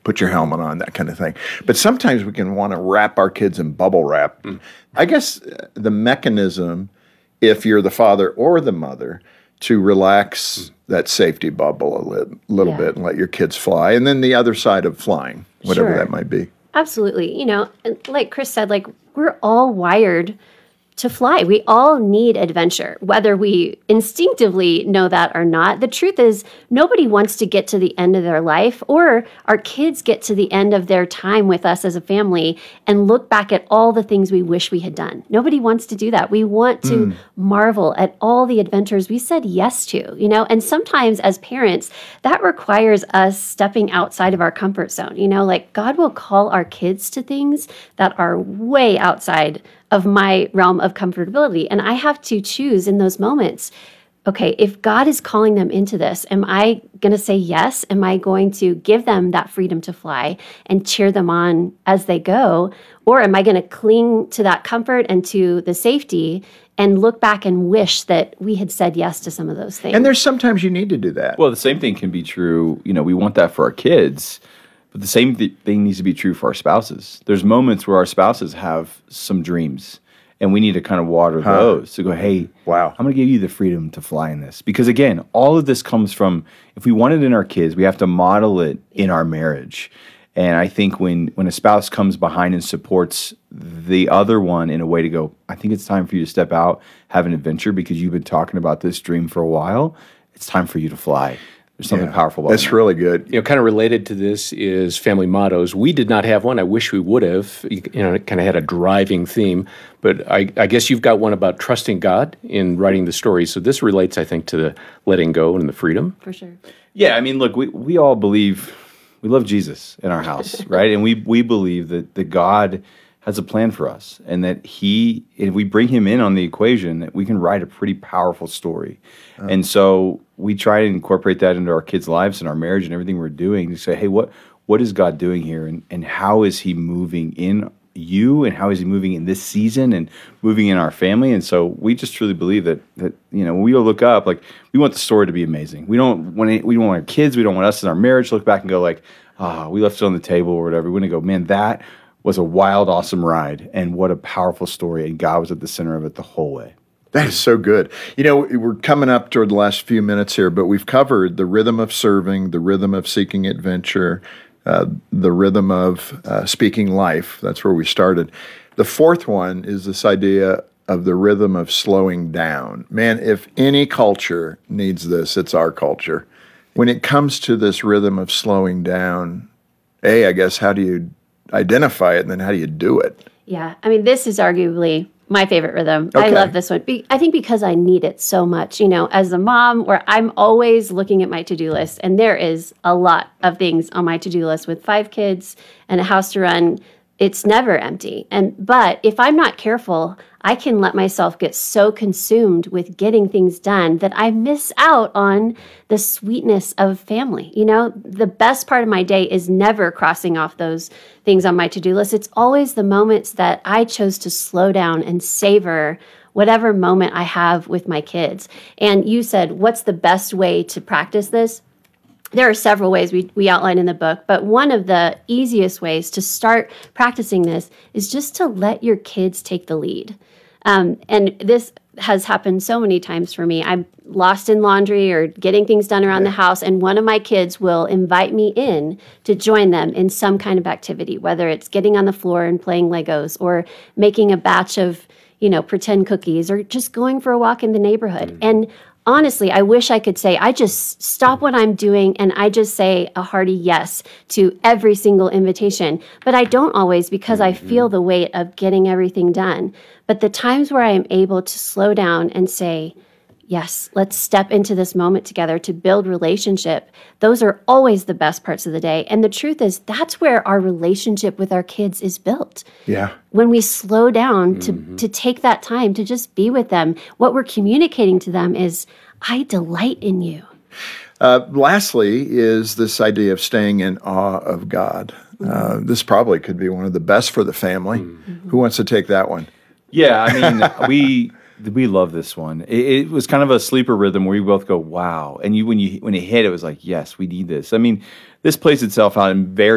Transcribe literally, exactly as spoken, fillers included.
put your helmet on, that kind of thing. But sometimes we can want to wrap our kids in bubble wrap. Mm. I guess the mechanism, if you're the father or the mother, to relax mm. that safety bubble a li- little yeah. bit and let your kids fly. And then the other side of flying, whatever sure. that might be. Absolutely. You know, like Chris said, like we're all wired to fly. We all need adventure, whether we instinctively know that or not. The truth is, nobody wants to get to the end of their life, or our kids get to the end of their time with us as a family and look back at all the things we wish we had done. Nobody wants to do that. We want to mm. marvel at all the adventures we said yes to, you know, and sometimes as parents, that requires us stepping outside of our comfort zone. You know, like God will call our kids to things that are way outside of my realm of comfortability. And I have to choose in those moments, okay, if God is calling them into this, am I going to say yes? Am I going to give them that freedom to fly and cheer them on as they go? Or am I going to cling to that comfort and to the safety and look back and wish that we had said yes to some of those things? And there's sometimes you need to do that. Well, the same thing can be true. You know, we want that for our kids. But the same th- thing needs to be true for our spouses. There's moments where our spouses have some dreams, and we need to kind of water huh. those to go, hey, wow, I'm going to give you the freedom to fly in this. Because again, all of this comes from, if we want it in our kids, we have to model it in our marriage. And I think when, when a spouse comes behind and supports the other one in a way to go, I think it's time for you to step out, have an adventure, because you've been talking about this dream for a while. It's time for you to fly. There's something yeah, powerful about That's that. really good. You know, kind of related to this is family mottos. We did not have one. I wish we would have. You know, it kind of had a driving theme. But I, I guess you've got one about trusting God in writing the story. So this relates, I think, to the letting go and the freedom. For sure. Yeah, I mean, look, we, we all believe, we love Jesus in our house, right? And we we believe that, that God has a plan for us, and that he, if we bring him in on the equation, that we can write a pretty powerful story. Oh. And so we try to incorporate that into our kids' lives and our marriage and everything we're doing to say, hey, what what is God doing here? And, and how is he moving in you? And how is he moving in this season and moving in our family? And so we just truly believe that, that you know, when we look up, like, we want the story to be amazing. We don't want it, we don't want our kids, we don't want us in our marriage to look back and go like, ah, oh, we left it on the table or whatever. We want to go, man, that was a wild, awesome ride, and what a powerful story, and God was at the center of it the whole way. That is so good. You know, we're coming up toward the last few minutes here, but we've covered the rhythm of serving, the rhythm of seeking adventure, uh, the rhythm of uh, speaking life. That's where we started. The fourth one is this idea of the rhythm of slowing down. Man, if any culture needs this, it's our culture. When it comes to this rhythm of slowing down, A, I guess, how do you identify it, and then how do you do it? Yeah, I mean, this is arguably my favorite rhythm. Okay. I love this one. Be- I think because I need it so much. You know, as a mom, where I'm always looking at my to-do list, and there is a lot of things on my to-do list with five kids and a house to run. It's never empty. And but if I'm not careful, I can let myself get so consumed with getting things done that I miss out on the sweetness of family. You know, the best part of my day is never crossing off those things on my to-do list. It's always the moments that I chose to slow down and savor whatever moment I have with my kids. And you said, what's the best way to practice this? There are several ways we, we outline in the book, but one of the easiest ways to start practicing this is just to let your kids take the lead. Um, and this has happened so many times for me. I'm lost in laundry or getting things done around yeah. the house, and one of my kids will invite me in to join them in some kind of activity, whether it's getting on the floor and playing Legos or making a batch of, you know, pretend cookies or just going for a walk in the neighborhood. Mm. And honestly, I wish I could say, I just stop what I'm doing and I just say a hearty yes to every single invitation. But I don't always, because mm-hmm. I feel the weight of getting everything done. But the times where I am able to slow down and say, yes, let's step into this moment together to build relationship, those are always the best parts of the day. And the truth is, that's where our relationship with our kids is built. Yeah. When we slow down to, mm-hmm. to take that time to just be with them, what we're communicating to them is, I delight in you. Uh, lastly is this idea of staying in awe of God. Mm-hmm. Uh, this probably could be one of the best for the family. Mm-hmm. Who wants to take that one? Yeah, I mean, we... We love this one. It, it was kind of a sleeper rhythm where we both go, wow. And you, when you when it hit, it was like, yes, we need this. I mean, this plays itself out in very